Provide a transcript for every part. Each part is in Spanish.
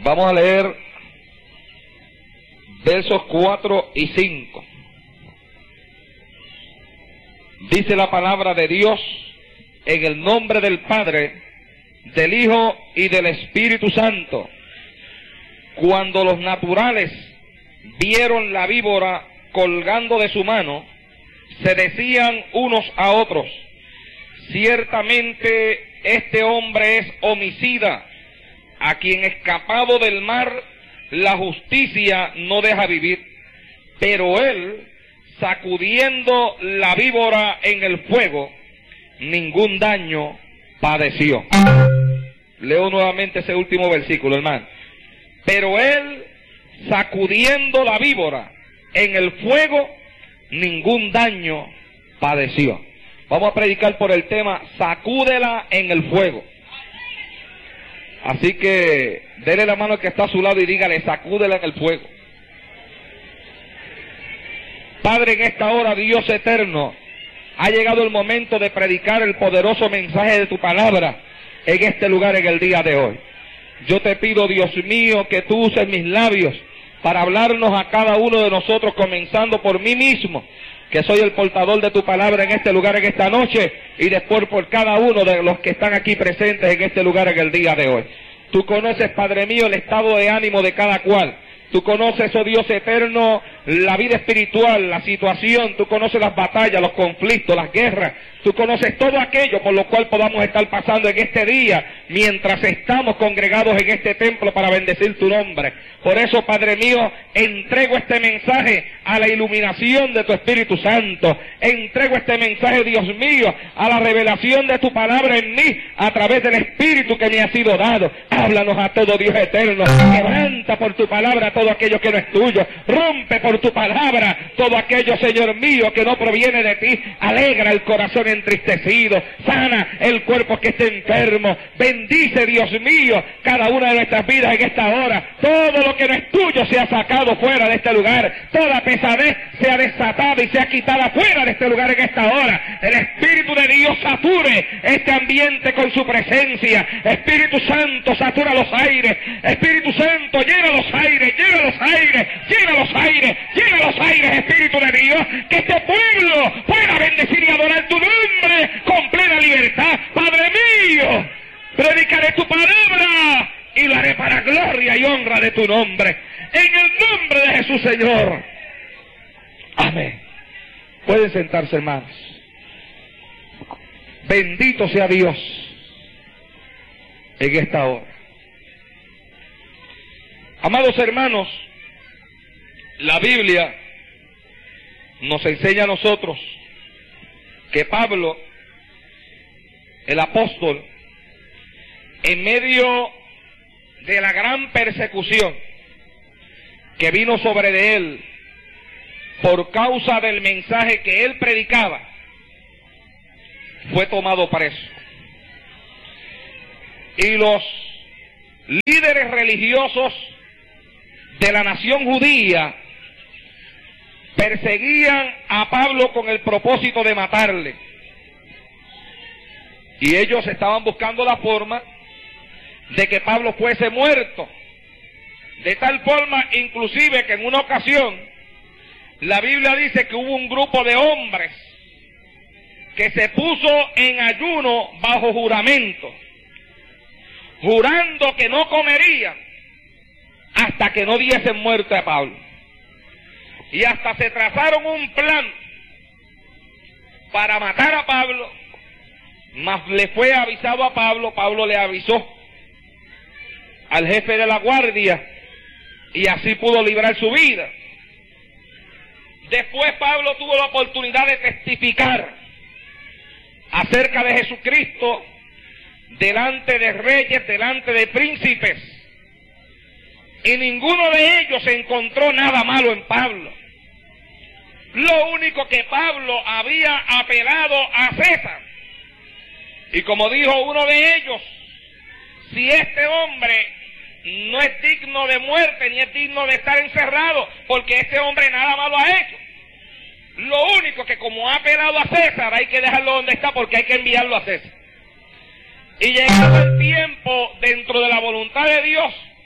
Vamos a leer versos 4 y 5. Dice la palabra de Dios: en el nombre del Padre, del Hijo y del Espíritu Santo. Cuando los naturales vieron la víbora colgando de su mano, se decían unos a otros: ciertamente este hombre es homicida, a quien escapado del mar la justicia no deja vivir. Pero él, sacudiendo la víbora en el fuego, ningún daño padeció. Leo nuevamente ese último versículo, hermano. Pero él, sacudiendo la víbora en el fuego, ningún daño padeció. Vamos a predicar por el tema: sacúdela en el fuego. Así que dele la mano al que está a su lado y dígale: sacúdela en el fuego. Padre, en esta hora, Dios eterno, ha llegado el momento de predicar el poderoso mensaje de tu palabra en este lugar en el día de hoy. Yo te pido, Dios mío, que tú uses mis labios para hablarnos a cada uno de nosotros, comenzando por mí mismo, que soy el portador de tu palabra en este lugar en esta noche, y después por cada uno de los que están aquí presentes en este lugar en el día de hoy. Tú conoces, Padre mío, el estado de ánimo de cada cual. Tú conoces, oh Dios eterno, la vida espiritual, la situación. Tú conoces las batallas, los conflictos, las guerras. Tú conoces todo aquello por lo cual podamos estar pasando en este día, mientras estamos congregados en este templo para bendecir tu nombre. Por eso, Padre mío, entrego este mensaje a la iluminación de tu Espíritu Santo. Entrego este mensaje, Dios mío, a la revelación de tu palabra en mí, a través del Espíritu que me ha sido dado. Háblanos a todo, Dios eterno. Quebranta por tu palabra todo aquello que no es tuyo. Rompe por tu palabra todo aquello, Señor mío, que no proviene de ti. Alegra el corazón entristecido. Sana el cuerpo que esté enfermo. Bendice, Dios mío, cada una de nuestras vidas en esta hora. Todo lo que no es tuyo sea sacado fuera de este lugar. Toda pesadez sea desatada y sea quitada fuera de este lugar en esta hora. El Espíritu de Dios sature este ambiente con su presencia. Espíritu Santo, satura los aires. Espíritu Santo, llena los aires, llena los aires, llena los aires, llena los aires, Espíritu de Dios, que este pueblo pueda bendecir y adorar tu nombre con plena libertad. Padre mío, predicaré tu palabra y lo haré para gloria y honra de tu nombre. En el nombre de Jesús, Señor. Amén. Pueden sentarse, hermanos. Bendito sea Dios en esta hora. Amados hermanos, la Biblia nos enseña a nosotros que Pablo, el apóstol, en medio de la gran persecución que vino sobre de él por causa del mensaje que él predicaba, fue tomado preso. Y los líderes religiosos de la nación judía perseguían a Pablo con el propósito de matarle. Y ellos estaban buscando la forma de que Pablo fuese muerto. De tal forma, inclusive, que en una ocasión, la Biblia dice que hubo un grupo de hombres que se puso en ayuno bajo juramento, jurando que no comerían hasta que no diesen muerte a Pablo. Y hasta se trazaron un plan para matar a Pablo, mas le fue avisado a Pablo. Pablo le avisó al jefe de la guardia y así pudo librar su vida. Después Pablo tuvo la oportunidad de testificar acerca de Jesucristo delante de reyes, delante de príncipes, y ninguno de ellos encontró nada malo en Pablo. Lo único que Pablo había apelado a César, y como dijo uno de ellos: si este hombre no es digno de muerte ni es digno de estar encerrado, porque este hombre nada malo ha hecho. Lo único que, como ha apelado a César, hay que dejarlo donde está, porque hay que enviarlo a César. Y llegado el tiempo, dentro de la voluntad de Dios,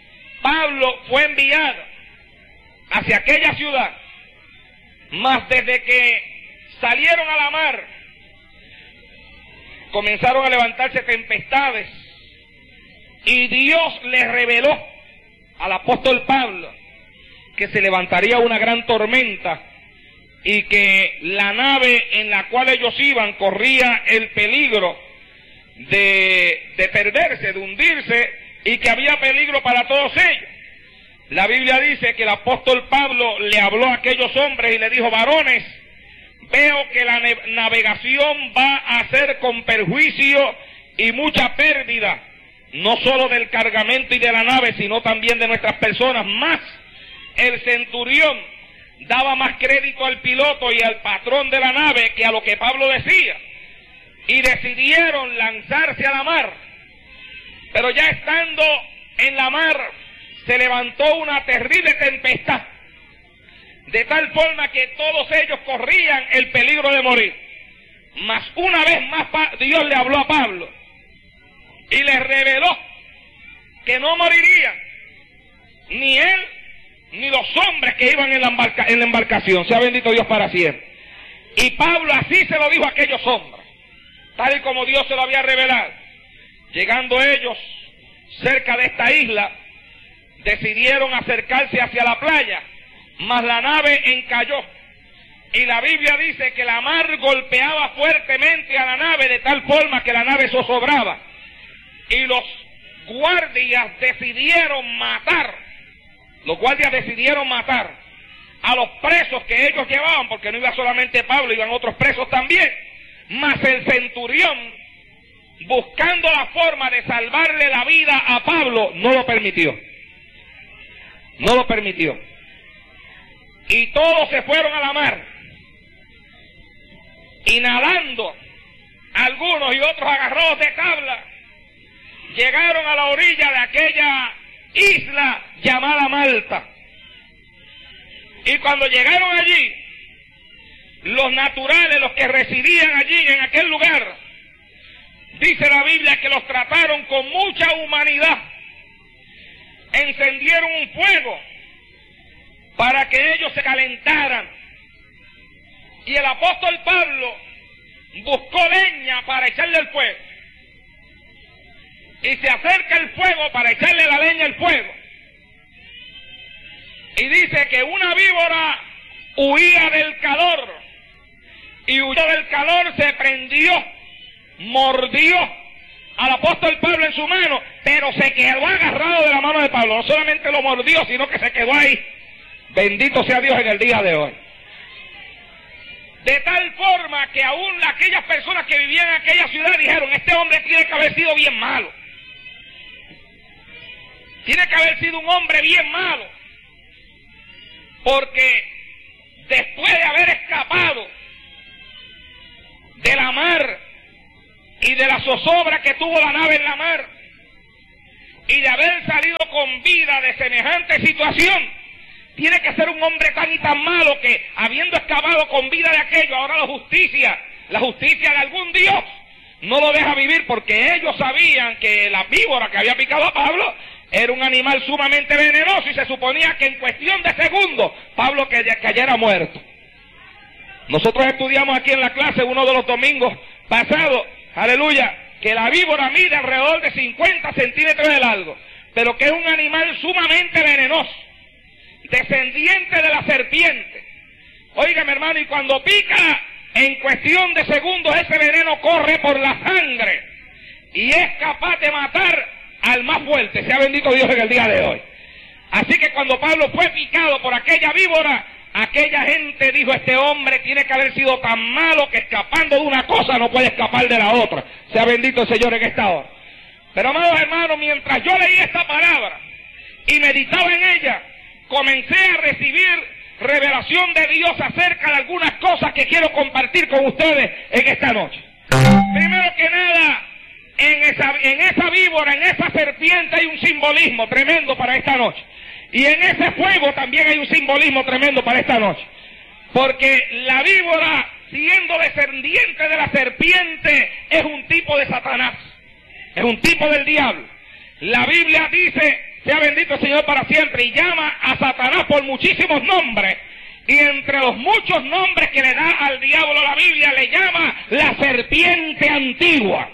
Pablo fue enviado hacia aquella ciudad, mas desde que salieron a la mar, comenzaron a levantarse tempestades, y Dios le reveló al apóstol Pablo que se levantaría una gran tormenta y que la nave en la cual ellos iban corría el peligro de perderse, de hundirse, y que había peligro para todos ellos. La Biblia dice que el apóstol Pablo le habló a aquellos hombres y le dijo: varones, veo que la navegación va a ser con perjuicio y mucha pérdida, no solo del cargamento y de la nave, sino también de nuestras personas. Más el centurión daba más crédito al piloto y al patrón de la nave que a lo que Pablo decía, y decidieron lanzarse a la mar. Pero ya estando en la mar, se levantó una terrible tempestad, de tal forma que todos ellos corrían el peligro de morir. Mas una vez más Dios le habló a Pablo y le reveló que no morirían, ni él ni los hombres que iban en la embarcación. Sea bendito Dios para siempre. Y Pablo así se lo dijo a aquellos hombres, tal y como Dios se lo había revelado. Llegando ellos cerca de esta isla, decidieron acercarse hacia la playa, mas la nave encalló, y la Biblia dice que la mar golpeaba fuertemente a la nave de tal forma que la nave zozobraba, y los guardias decidieron matar a los presos que ellos llevaban, porque no iba solamente Pablo, iban otros presos también. Mas el centurión, buscando la forma de salvarle la vida a Pablo, no lo permitió. Y todos se fueron a la mar, y nadando, algunos y otros agarrados de tabla, llegaron a la orilla de aquella isla llamada Malta. Y cuando llegaron allí, los naturales, los que residían allí en aquel lugar, dice la Biblia que los trataron con mucha humanidad. Encendieron un fuego para que ellos se calentaran, y el apóstol Pablo buscó leña para echarle el fuego, y se acerca el fuego para echarle la leña al fuego, y dice que una víbora huía del calor, y huyó del calor, se prendió, mordió al apóstol Pablo en su mano, pero se quedó agarrado de la mano de Pablo. No solamente lo mordió, sino que se quedó ahí. Bendito sea Dios en el día de hoy. De tal forma que aún aquellas personas que vivían en aquella ciudad dijeron: este hombre tiene que haber sido bien malo. Tiene que haber sido un hombre bien malo, porque después de haber escapado de la mar y de la zozobra que tuvo la nave en la mar, y de haber salido con vida de semejante situación, tiene que ser un hombre tan y tan malo que, habiendo escapado con vida de aquello, ahora la justicia de algún Dios no lo deja vivir, porque ellos sabían que la víbora que había picado a Pablo era un animal sumamente venenoso, y se suponía que en cuestión de segundos Pablo cayera muerto. Nosotros estudiamos aquí en la clase uno de los domingos pasados, aleluya, que la víbora mide alrededor de 50 centímetros de largo, pero que es un animal sumamente venenoso, descendiente de la serpiente. Óigame, hermano, y cuando pica, en cuestión de segundos ese veneno corre por la sangre y es capaz de matar al más fuerte. Sea bendito Dios en el día de hoy. Así que cuando Pablo fue picado por aquella víbora, aquella gente dijo: este hombre tiene que haber sido tan malo que escapando de una cosa no puede escapar de la otra. Sea bendito el Señor en esta hora. Pero, amados hermanos, mientras yo leía esta palabra y meditaba en ella, comencé a recibir revelación de Dios acerca de algunas cosas que quiero compartir con ustedes en esta noche. Primero que nada, en esa víbora, en esa serpiente hay un simbolismo tremendo para esta noche. Y en ese fuego también hay un simbolismo tremendo para esta noche. Porque la víbora, siendo descendiente de la serpiente, es un tipo de Satanás. Es un tipo del diablo. La Biblia dice sea bendito el Señor para siempre, y llama a Satanás por muchísimos nombres. Y entre los muchos nombres que le da al diablo la Biblia, le llama la serpiente antigua.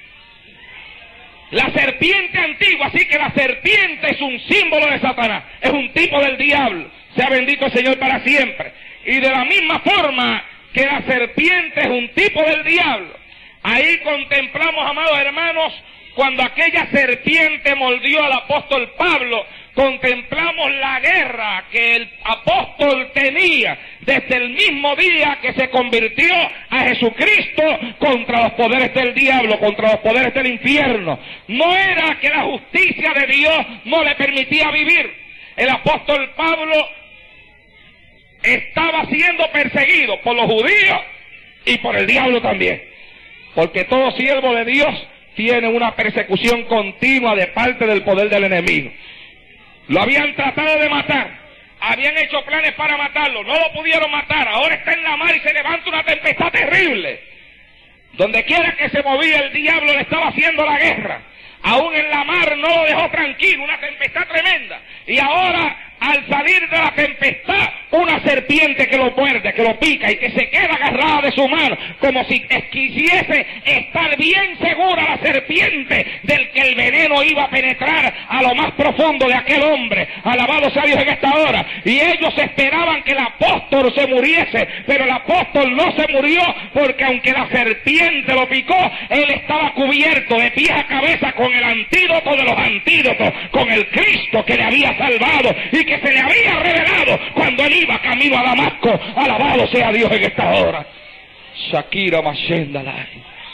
La serpiente antigua, así que la serpiente es un símbolo de Satanás, es un tipo del diablo. Sea bendito el Señor para siempre. Y de la misma forma que la serpiente es un tipo del diablo, ahí contemplamos, amados hermanos, cuando aquella serpiente mordió al apóstol Pablo, contemplamos la guerra que el apóstol tenía desde el mismo día que se convirtió a Jesucristo contra los poderes del diablo, contra los poderes del infierno. No era que la justicia de Dios no le permitía vivir. El apóstol Pablo estaba siendo perseguido por los judíos y por el diablo también, porque todo siervo de Dios tiene una persecución continua de parte del poder del enemigo. Lo habían tratado de matar, habían hecho planes para matarlo, no lo pudieron matar, ahora está en la mar y se levanta una tempestad terrible. Donde quiera que se movía el diablo le estaba haciendo la guerra, aún en la mar no lo dejó tranquilo, una tempestad tremenda. Y ahora, al salir de la tempestad, una serpiente que lo muerde, que lo pica y que se queda agarrada de su mano, como si quisiese estar bien segura la serpiente del que el veneno iba a penetrar a lo más profundo de aquel hombre. Alabado sea Dios en esta hora. Y ellos esperaban que el apóstol se muriese, pero el apóstol no se murió, porque aunque la serpiente lo picó, él estaba cubierto de pies a cabeza con el antídoto de los antídotos, con el Cristo que le había salvado y que se le había revelado cuando él iba camino a Damasco. Alabado sea Dios en esta hora. Shakira Mashendalai.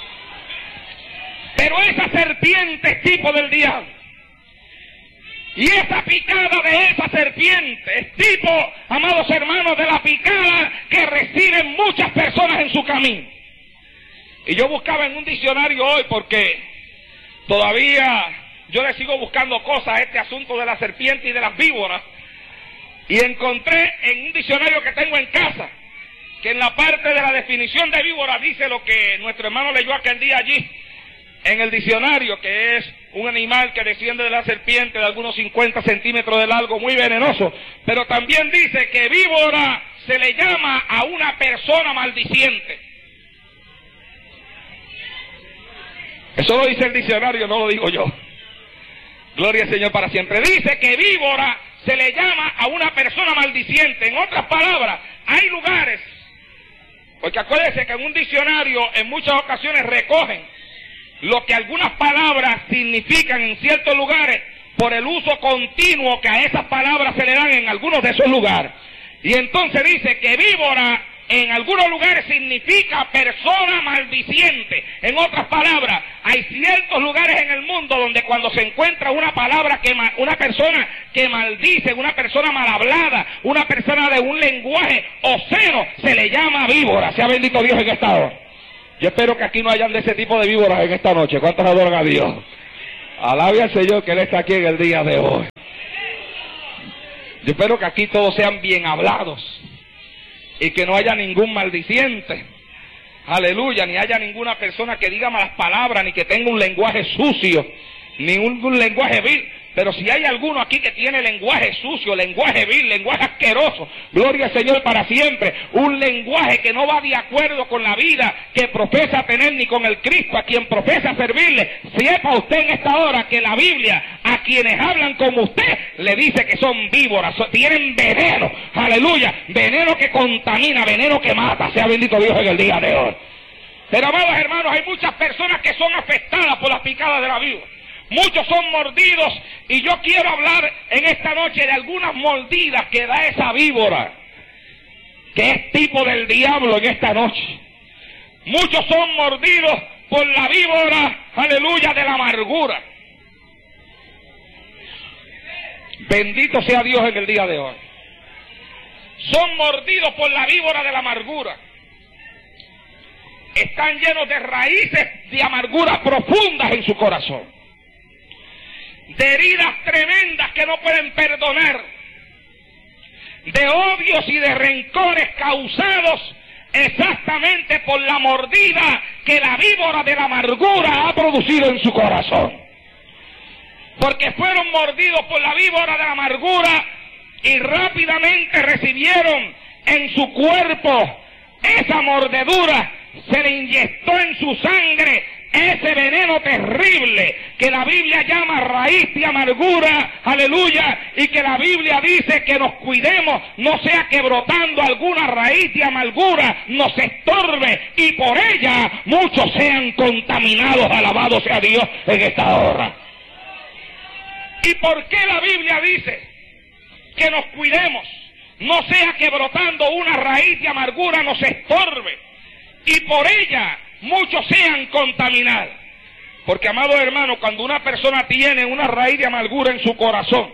Pero esa serpiente es tipo del diablo. Y esa picada de esa serpiente es tipo, amados hermanos, de la picada que reciben muchas personas en su camino. Y yo buscaba en un diccionario hoy, porque todavía yo le sigo buscando cosas a este asunto de la serpiente y de las víboras. Y encontré en un diccionario que tengo en casa, que en la parte de la definición de víbora dice lo que nuestro hermano leyó aquel día allí, en el diccionario, que es un animal que desciende de la serpiente de algunos 50 centímetros de largo, muy venenoso. Pero también dice que víbora se le llama a una persona maldiciente. Eso lo dice el diccionario, no lo digo yo. Gloria al Señor para siempre. Dice que víbora se le llama a una persona maldiciente. En otras palabras, hay lugares, porque acuérdense que en un diccionario en muchas ocasiones recogen lo que algunas palabras significan en ciertos lugares por el uso continuo que a esas palabras se le dan en algunos de esos lugares. Y entonces dice que víbora en algunos lugares significa persona maldiciente. En otras palabras, hay ciertos lugares en el mundo donde cuando se encuentra una palabra una persona que maldice, una persona mal hablada, una persona de un lenguaje obsceno, se le llama víbora. Sea bendito Dios en esta hora. Yo espero que aquí no hayan de ese tipo de víboras en esta noche. ¿Cuántos adoran a Dios? Alabe al Señor que Él está aquí en el día de hoy. Yo espero que aquí todos sean bien hablados y que no haya ningún maldiciente, aleluya, ni haya ninguna persona que diga malas palabras, ni que tenga un lenguaje sucio, ni un lenguaje vil. Pero si hay alguno aquí que tiene lenguaje sucio, lenguaje vil, lenguaje asqueroso, gloria al Señor para siempre, un lenguaje que no va de acuerdo con la vida que profesa tener ni con el Cristo a quien profesa servirle, sepa usted en esta hora que la Biblia a quienes hablan como usted le dice que son víboras, tienen veneno, aleluya, veneno que contamina, veneno que mata. Sea bendito Dios en el día de hoy. Pero amados hermanos, hay muchas personas que son afectadas por las picadas de la víbora. Muchos son mordidos, y yo quiero hablar en esta noche de algunas mordidas que da esa víbora, que es tipo del diablo en esta noche. Muchos son mordidos por la víbora, aleluya, de la amargura. Bendito sea Dios en el día de hoy. Son mordidos por la víbora de la amargura. Están llenos de raíces de amargura profundas en su corazón, de heridas tremendas que no pueden perdonar, de odios y de rencores causados exactamente por la mordida que la víbora de la amargura ha producido en su corazón. porque fueron mordidos por la víbora de la amargura y rápidamente recibieron en su cuerpo esa mordedura, se le inyectó en su sangre ese veneno terrible que la Biblia llama raíz de amargura, aleluya, y que la Biblia dice que nos cuidemos, no sea que brotando alguna raíz de amargura nos estorbe y por ella muchos sean contaminados, alabado sea Dios en esta hora. ¿Y por qué la Biblia dice que nos cuidemos? No sea que brotando una raíz de amargura nos estorbe y por ella muchos sean contaminados. Porque, amados hermanos, cuando una persona tiene una raíz de amargura en su corazón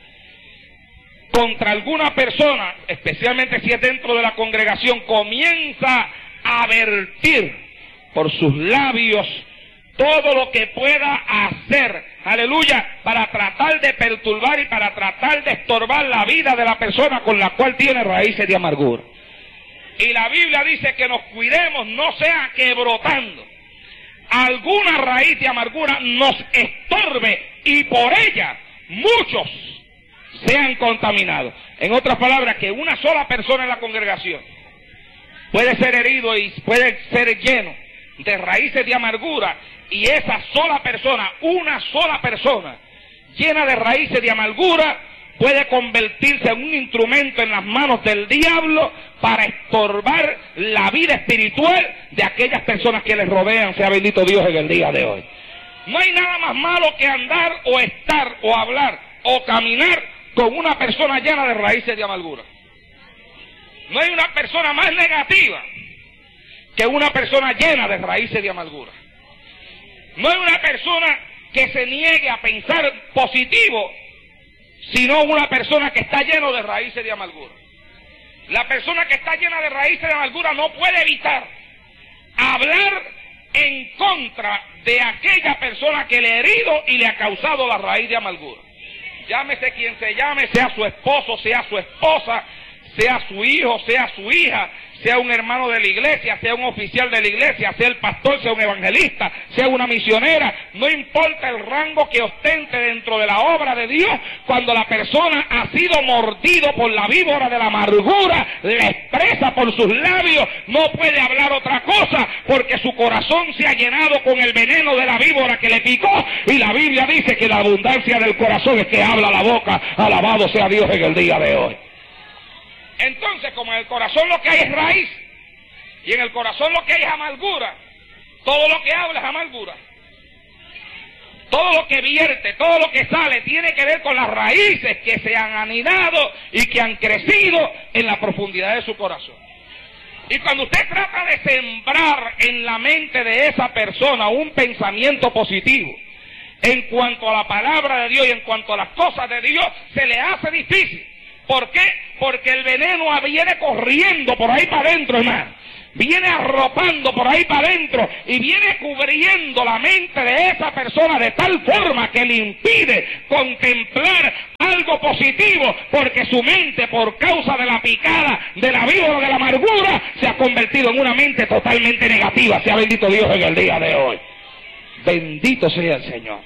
contra alguna persona, especialmente si es dentro de la congregación, comienza a vertir por sus labios todo lo que pueda hacer, aleluya, para tratar de perturbar y para tratar de estorbar la vida de la persona con la cual tiene raíces de amargura. Y la Biblia dice que nos cuidemos, no sea que brotando alguna raíz de amargura nos estorbe y por ella muchos sean contaminados. En otras palabras, que una sola persona en la congregación puede ser herido y puede ser lleno de raíces de amargura, y esa sola persona, una sola persona llena de raíces de amargura, puede convertirse en un instrumento en las manos del diablo para estorbar la vida espiritual de aquellas personas que les rodean, sea bendito Dios en el día de hoy. No hay nada más malo que andar o estar o hablar o caminar con una persona llena de raíces de amargura. No hay una persona más negativa que una persona llena de raíces de amargura. No hay una persona que se niegue a pensar positivo, sino una persona que está llena de raíces de amargura. La persona que está llena de raíces de amargura no puede evitar hablar en contra de aquella persona que le ha herido y le ha causado la raíz de amargura. Llámese quien se llame, sea su esposo, sea su esposa, sea su hijo, sea su hija, sea un hermano de la iglesia, sea un oficial de la iglesia, sea el pastor, sea un evangelista, sea una misionera, no importa el rango que ostente dentro de la obra de Dios, cuando la persona ha sido mordido por la víbora de la amargura, le expresa por sus labios, no puede hablar otra cosa, porque su corazón se ha llenado con el veneno de la víbora que le picó, y la Biblia dice que la abundancia del corazón es que habla la boca, alabado sea Dios en el día de hoy. Entonces, como en el corazón lo que hay es raíz, y en el corazón lo que hay es amargura, todo lo que habla es amargura. Todo lo que vierte, todo lo que sale, tiene que ver con las raíces que se han anidado y que han crecido en la profundidad de su corazón. Y cuando usted trata de sembrar en la mente de esa persona un pensamiento positivo, en cuanto a la palabra de Dios y en cuanto a las cosas de Dios, se le hace difícil. ¿Por qué? Porque el veneno viene corriendo por ahí para adentro, hermano. Viene arropando por ahí para adentro y viene cubriendo la mente de esa persona de tal forma que le impide contemplar algo positivo, porque su mente, por causa de la picada de la víbora de la amargura, se ha convertido en una mente totalmente negativa. Sea bendito Dios en el día de hoy. Bendito sea el Señor.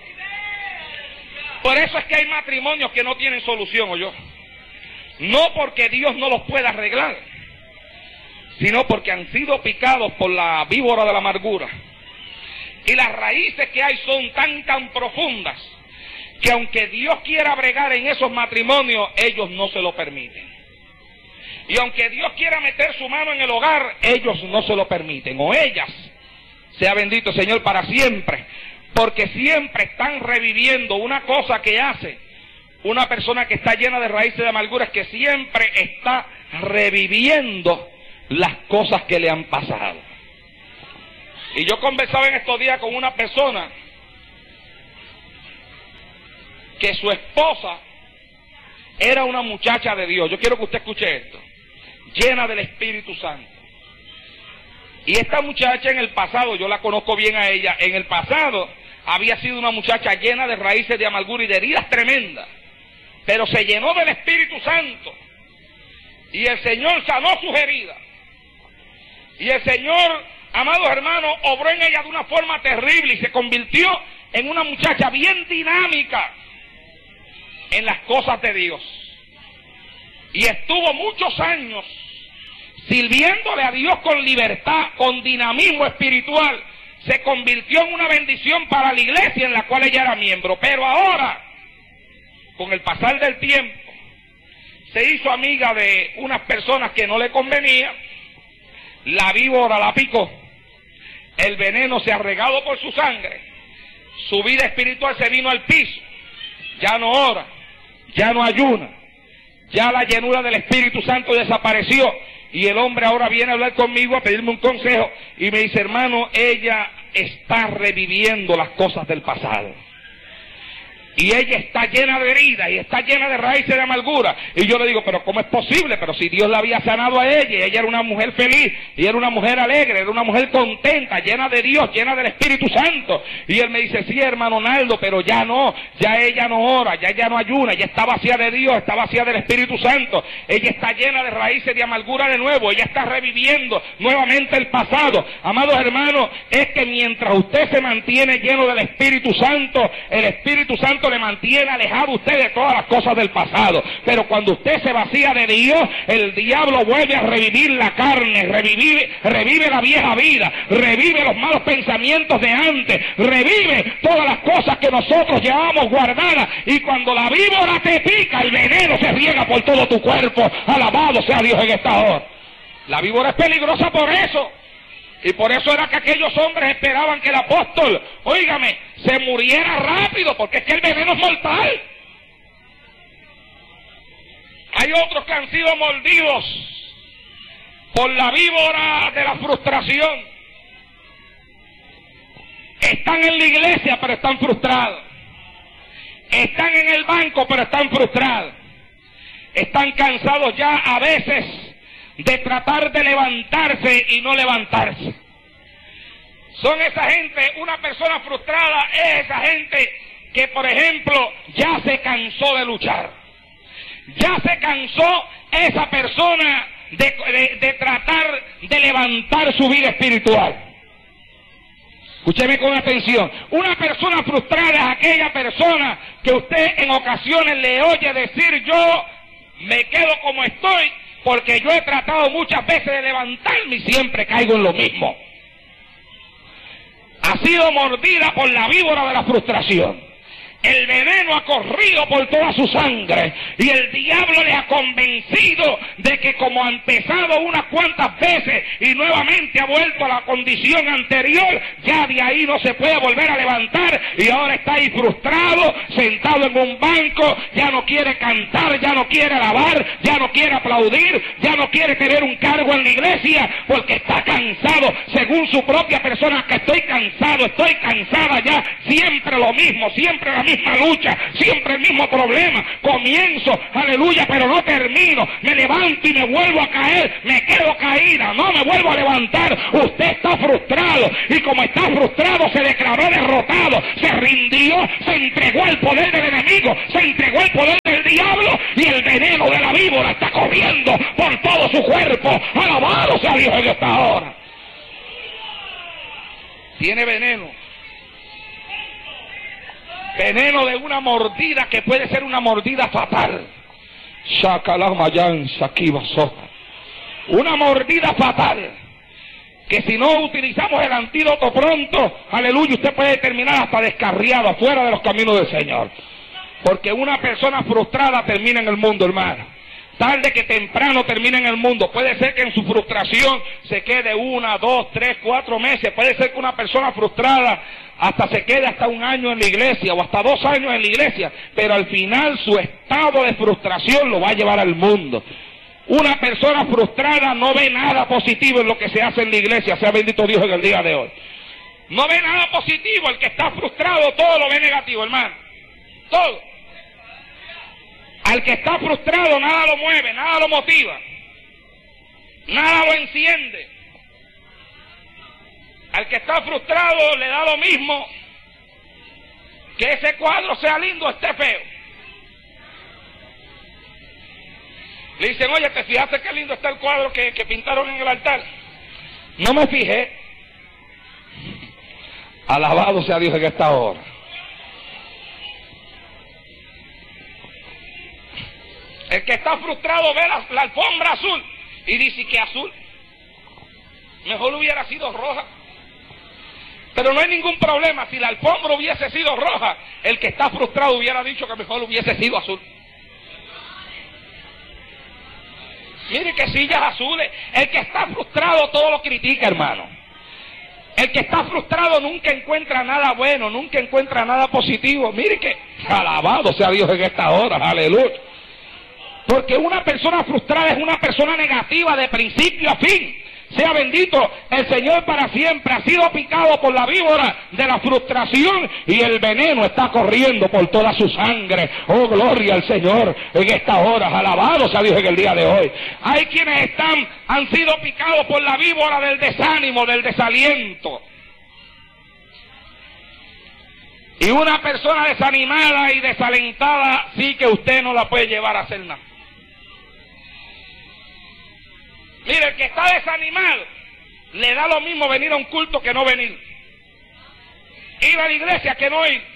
Por eso es que hay matrimonios que no tienen solución, ¿oyó? No porque Dios no los pueda arreglar, sino porque han sido picados por la víbora de la amargura. Y las raíces que hay son tan profundas, que aunque Dios quiera bregar en esos matrimonios, ellos no se lo permiten. Y aunque Dios quiera meter su mano en el hogar, ellos no se lo permiten, o ellas, sea bendito Señor para siempre, porque siempre están reviviendo una cosa que hace una persona que está llena de raíces de amargura, es que siempre está reviviendo las cosas que le han pasado. Y yo conversaba en estos días con una persona que su esposa era una muchacha de Dios. Yo quiero que usted escuche esto. Llena del Espíritu Santo. Y esta muchacha en el pasado, yo la conozco bien a ella, en el pasado había sido una muchacha llena de raíces de amargura y de heridas tremendas. Pero se llenó del Espíritu Santo y el Señor sanó sus heridas. Y el Señor, amados hermanos, obró en ella de una forma terrible y se convirtió en una muchacha bien dinámica en las cosas de Dios. Y estuvo muchos años sirviéndole a Dios con libertad, con dinamismo espiritual. Se convirtió en una bendición para la iglesia en la cual ella era miembro. Pero ahora, con el pasar del tiempo, se hizo amiga de unas personas que no le convenía. La víbora la picó. El veneno se ha regado por su sangre. Su vida espiritual se vino al piso. Ya no ora, ya no ayuna. Ya la llenura del Espíritu Santo desapareció. Y el hombre ahora viene a hablar conmigo, a pedirme un consejo. Y me dice, hermano, ella está reviviendo las cosas del pasado. Y ella está llena de heridas y está llena de raíces de amargura. Y yo le digo, pero ¿cómo es posible? Pero si Dios la había sanado a ella, y ella era una mujer feliz, y era una mujer alegre, era una mujer contenta, llena de Dios, llena del Espíritu Santo. Y él me dice, sí, hermano Naldo, pero ya no, ya ella no ora, ya ella no ayuna, ya está vacía de Dios, está vacía del Espíritu Santo. Ella está llena de raíces de amargura de nuevo, ella está reviviendo nuevamente el pasado. Amados hermanos, es que mientras usted se mantiene lleno del Espíritu Santo, el Espíritu Santo le mantiene alejado a usted de todas las cosas del pasado. Pero cuando usted se vacía de Dios, el diablo vuelve a revivir la carne, revive la vieja vida, revive los malos pensamientos de antes, revive todas las cosas que nosotros llevamos guardadas. Y cuando la víbora te pica, el veneno se riega por todo tu cuerpo. Alabado sea Dios en esta hora. La víbora es peligrosa por eso. Y por eso era que aquellos hombres esperaban que el apóstol, óigame, se muriera rápido, porque es que el veneno es mortal. Hay otros que han sido mordidos por la víbora de la frustración. Están en la iglesia, pero están frustrados. Están en el banco, pero están frustrados. Están cansados ya a veces de tratar de levantarse y no levantarse. Son esa gente, una persona frustrada es esa gente que, por ejemplo, ya se cansó de luchar. Ya se cansó esa persona de tratar de levantar su vida espiritual. Escúcheme con atención. Una persona frustrada es aquella persona que usted en ocasiones le oye decir, yo me quedo como estoy, porque yo he tratado muchas veces de levantarme y siempre caigo en lo mismo. Ha sido mordida por la víbora de la frustración. El veneno ha corrido por toda su sangre y el diablo le ha convencido de que como ha empezado unas cuantas veces y nuevamente ha vuelto a la condición anterior, ya de ahí no se puede volver a levantar y ahora está ahí frustrado, sentado en un banco, ya no quiere cantar, ya no quiere alabar, ya no quiere aplaudir, ya no quiere tener un cargo en la iglesia porque está cansado, según su propia persona, que estoy cansado, estoy cansada ya, siempre lo mismo, siempre la misma lucha, siempre el mismo problema, comienzo, aleluya, pero no termino, me levanto y me vuelvo a caer, me quedo caída, no me vuelvo a levantar. Usted está frustrado y como está frustrado se declaró derrotado, se rindió, se entregó al poder del enemigo, se entregó al poder del diablo y el veneno de la víbora está corriendo por todo su cuerpo. Alabado sea Dios en esta hora. Tiene veneno. Veneno de una mordida que puede ser una mordida fatal. Una mordida fatal. Que si no utilizamos el antídoto pronto, aleluya, usted puede terminar hasta descarriado, afuera de los caminos del Señor. Porque una persona frustrada termina en el mundo, hermano. Tarde que temprano termina en el mundo. Puede ser que en su frustración se quede 1, 2, 3, 4 meses. Puede ser que una persona frustrada hasta se quede hasta 1 año en la iglesia o hasta 2 años en la iglesia. Pero al final su estado de frustración lo va a llevar al mundo. Una persona frustrada no ve nada positivo en lo que se hace en la iglesia. Sea bendito Dios en el día de hoy. No ve nada positivo. El que está frustrado todo lo ve negativo, hermano. Todo. Al que está frustrado nada lo mueve, nada lo motiva, nada lo enciende. Al que está frustrado le da lo mismo que ese cuadro sea lindo o esté feo. Le dicen, oye, ¿te fijaste qué lindo está el cuadro que pintaron en el altar? No me fijé. Alabado sea Dios en esta hora. El que está frustrado ve la alfombra azul y dice que azul. Mejor hubiera sido roja. Pero no hay ningún problema. Si la alfombra hubiese sido roja, el que está frustrado hubiera dicho que mejor hubiese sido azul. Mire que sillas azules. El que está frustrado todo lo critica, hermano. El que está frustrado nunca encuentra nada bueno, nunca encuentra nada positivo. Mire que, alabado sea Dios en esta hora, aleluya. Porque una persona frustrada es una persona negativa de principio a fin. Sea bendito el Señor para siempre. Ha sido picado por la víbora de la frustración y el veneno está corriendo por toda su sangre. Oh, gloria al Señor en estas horas. Alabado sea Dios en el día de hoy. Hay quienes han sido picados por la víbora del desánimo, del desaliento. Y una persona desanimada y desalentada sí que usted no la puede llevar a hacer nada. Mire, el que está desanimado, le da lo mismo venir a un culto que no venir. Ir a la iglesia que no ir.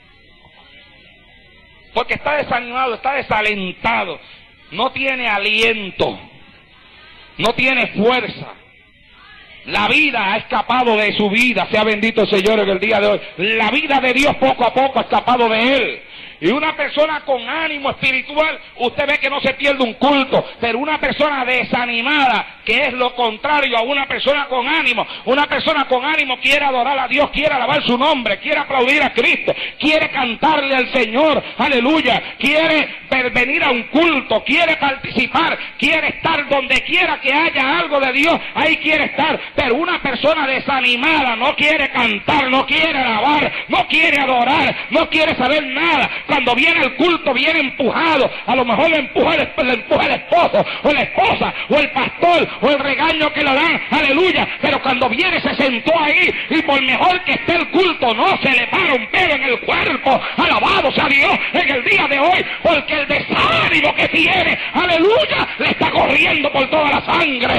Porque está desanimado, está desalentado. No tiene aliento. No tiene fuerza. La vida ha escapado de su vida, sea bendito el Señor en el día de hoy. La vida de Dios poco a poco ha escapado de él. Y una persona con ánimo espiritual, usted ve que no se pierde un culto, pero una persona desanimada, que es lo contrario a una persona con ánimo quiere adorar a Dios, quiere alabar su nombre, quiere aplaudir a Cristo, quiere cantarle al Señor, aleluya, quiere venir a un culto, quiere participar, quiere estar donde quiera que haya algo de Dios, ahí quiere estar, pero una persona desanimada no quiere cantar, no quiere alabar, no quiere adorar, no quiere saber nada. Cuando viene el culto, viene empujado. A lo mejor le empuja el esposo, o la esposa, o el pastor, o el regaño que le dan, aleluya. Pero cuando viene se sentó ahí, y por mejor que esté el culto, no se le para un pelo en el cuerpo. Alabado sea Dios en el día de hoy, porque el desánimo que tiene, aleluya, le está corriendo por toda la sangre.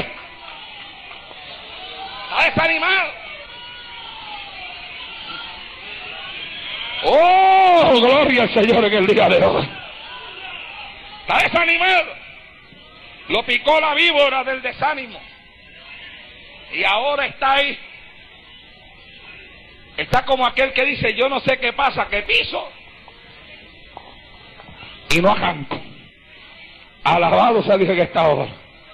Está desanimado. Oh, gloria al Señor en el día de hoy. Está desanimado. Lo picó la víbora del desánimo. Y ahora está ahí. Está como aquel que dice, yo no sé qué pasa, que piso y no arranco. Alabado sea Dios en esta hora.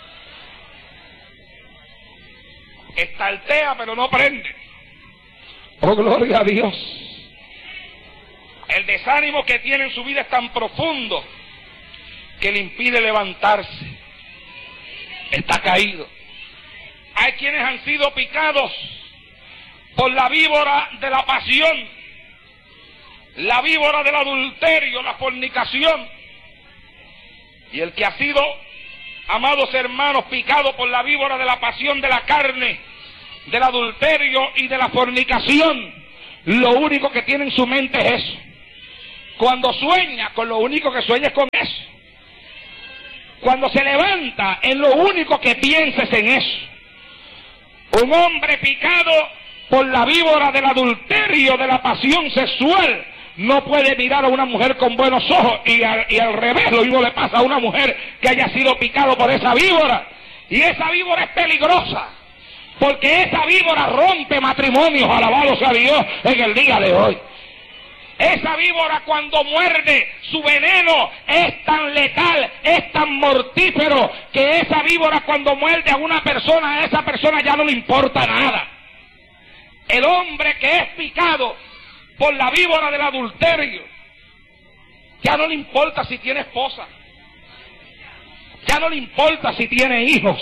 Estartea pero no prende. Oh, gloria a Dios. El desánimo que tiene en su vida es tan profundo que le impide levantarse. Está caído. Hay quienes han sido picados por la víbora de la pasión, la víbora del adulterio, la fornicación. Y el que ha sido, amados hermanos, picado por la víbora de la pasión de la carne, del adulterio y de la fornicación, lo único que tiene en su mente es eso. Cuando sueña, con lo único que sueña es con eso. Cuando se levanta, en lo único que piensa es en eso. Un hombre picado por la víbora del adulterio, de la pasión sexual, no puede mirar a una mujer con buenos ojos, y al revés, lo mismo le pasa a una mujer que haya sido picado por esa víbora. Y esa víbora es peligrosa, porque esa víbora rompe matrimonios, alabado sea Dios en el día de hoy. Esa víbora cuando muerde, su veneno es tan letal, es tan mortífero, que esa víbora cuando muerde a una persona, a esa persona ya no le importa nada. El hombre que es picado por la víbora del adulterio, ya no le importa si tiene esposa, ya no le importa si tiene hijos.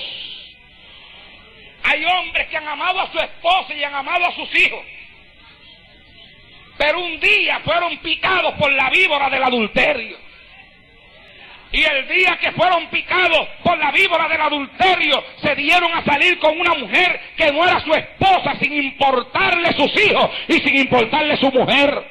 Hay hombres que han amado a su esposa y han amado a sus hijos, pero un día fueron picados por la víbora del adulterio. Y el día que fueron picados por la víbora del adulterio, se dieron a salir con una mujer que no era su esposa, sin importarle sus hijos y sin importarle su mujer.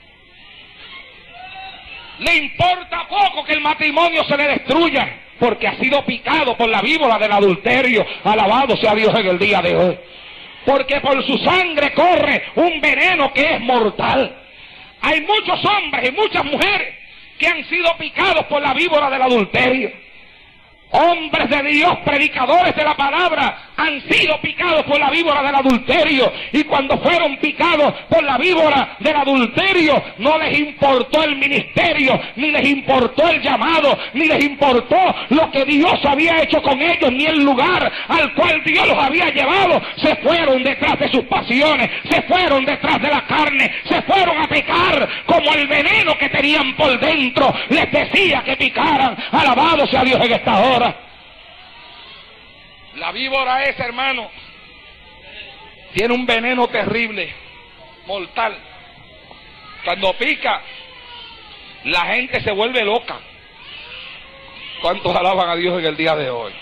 Le importa poco que el matrimonio se le destruya, porque ha sido picado por la víbora del adulterio. Alabado sea Dios en el día de hoy. Porque por su sangre corre un veneno que es mortal. Hay muchos hombres y muchas mujeres que han sido picados por la víbora del adulterio. Hombres de Dios, predicadores de la palabra, han sido picados por la víbora del adulterio. Y cuando fueron picados por la víbora del adulterio, no les importó el ministerio, ni les importó el llamado, ni les importó lo que Dios había hecho con ellos, ni el lugar al cual Dios los había llevado. Se fueron detrás de sus pasiones, se fueron detrás de la carne, se fueron a pecar como el veneno que tenían por dentro les decía que picaran. Alabado sea Dios en esta hora. La víbora esa, hermano, tiene un veneno terrible, mortal. Cuando pica, la gente se vuelve loca. ¿Cuántos alaban a Dios en el día de hoy?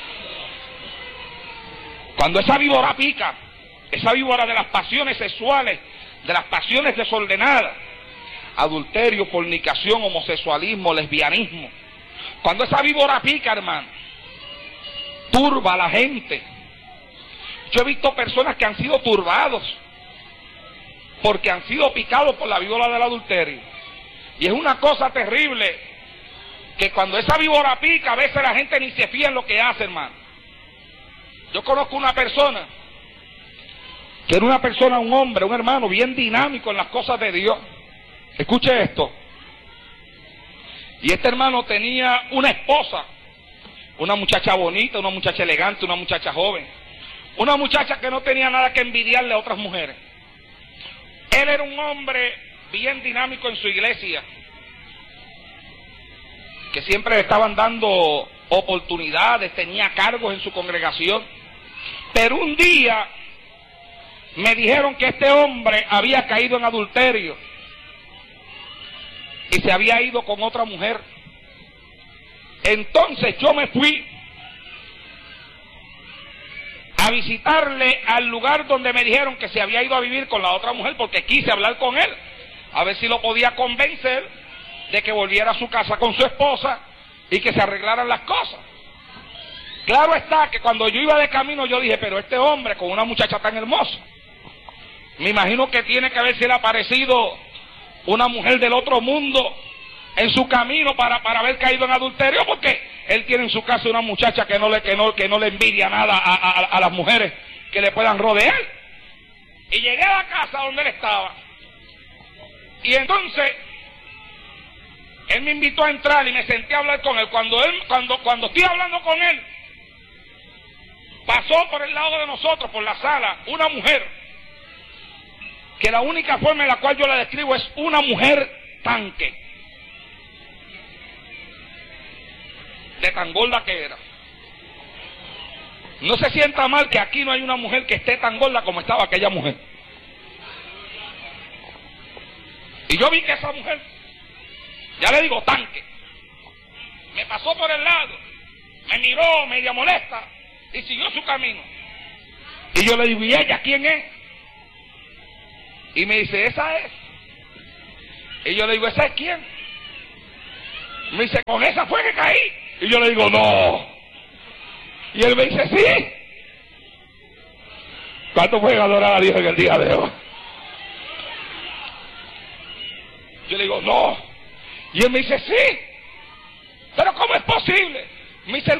Cuando esa víbora pica, esa víbora de las pasiones sexuales, de las pasiones desordenadas, adulterio, fornicación, homosexualismo, lesbianismo, cuando esa víbora pica, hermano, turba a la gente. Yo he visto personas que han sido turbados porque han sido picados por la víbora del adulterio. Y es una cosa terrible que cuando esa víbora pica, a veces la gente ni se fía en lo que hace, hermano. Yo conozco una persona que era una persona, un hombre, un hermano bien dinámico en las cosas de Dios. Escuche esto. Y este hermano tenía una esposa, una muchacha bonita, una muchacha elegante, una muchacha joven, una muchacha que no tenía nada que envidiarle a otras mujeres. Él era un hombre bien dinámico en su iglesia, que siempre le estaban dando oportunidades, tenía cargos en su congregación. Pero un día me dijeron que este hombre había caído en adulterio y se había ido con otra mujer. Entonces yo me fui a visitarle al lugar donde me dijeron que se había ido a vivir con la otra mujer, porque quise hablar con él, a ver si lo podía convencer de que volviera a su casa con su esposa y que se arreglaran las cosas. Claro está que cuando yo iba de camino yo dije, pero este hombre con una muchacha tan hermosa, me imagino que tiene que haberse le aparecido una mujer del otro mundo en su camino para haber caído en adulterio, porque él tiene en su casa una muchacha que no le envidia nada a las mujeres que le puedan rodear. Y llegué a la casa donde él estaba, y entonces él me invitó a entrar y me senté a hablar con él. Cuando estoy hablando con él, pasó por el lado de nosotros, por la sala, una mujer, que la única forma en la cual yo la describo es una mujer tanque, de tan gorda que era. No se sienta mal que aquí no hay una mujer que esté tan gorda como estaba aquella mujer. Y yo vi que esa mujer, ya le digo tanque, me pasó por el lado, me miró media molesta y siguió su camino. Y yo le digo, ¿y ella quién es? Y me dice, esa es. Y yo le digo, ¿esa es quién? Me dice, con esa fue que caí. Y yo le digo, no. Y él me dice, sí. ¿Cuánto pueden adorar a Dios en el día de hoy? Yo le digo, no. Y él me dice, sí. ¿Pero cómo es posible? Me dice,